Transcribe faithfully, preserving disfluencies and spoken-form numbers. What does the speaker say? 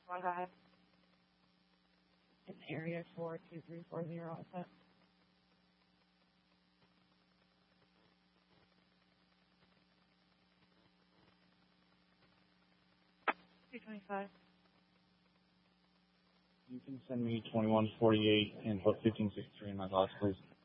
One, go ahead. In area four two three four zero, what's that? two twenty-five. You can send me twenty-one forty-eight and book fifteen sixty-three in my box, please.